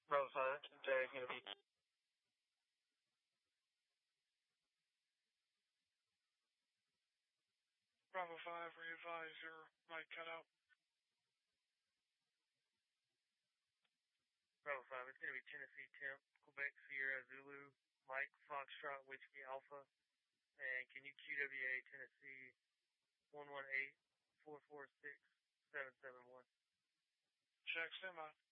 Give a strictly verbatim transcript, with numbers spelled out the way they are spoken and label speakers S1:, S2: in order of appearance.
S1: Bravo five, Jerry, going to be.
S2: Bravo five, re-advise your mic cut out.
S1: Bravo five, it's going to be Tennessee Temp, Quebec Sierra Zulu, Mike Foxtrot Whiskey Alpha, and can you Q W A Tennessee one one eight, four four six, seven seven one?
S2: Check, stand by.